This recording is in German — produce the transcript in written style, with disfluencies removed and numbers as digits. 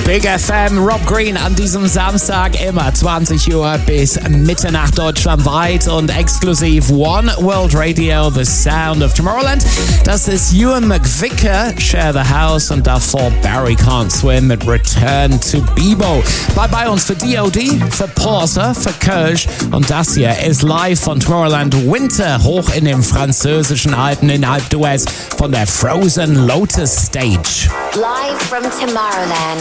Big FM, Rob Green an diesem Samstag immer 20 Uhr bis Mitternacht deutschlandweit und exklusiv One World Radio, The Sound of Tomorrowland. Das ist Ewan McVicker, Share the House und davor Barry Can't Swim mit Return to Bebo. Bleib bei uns für DOD, für Porter, für Kölsch und das hier ist live von Tomorrowland Winter hoch in den französischen Alpen in Alpe d'Huez von der Frozen Lotus Stage. Live from Tomorrowland.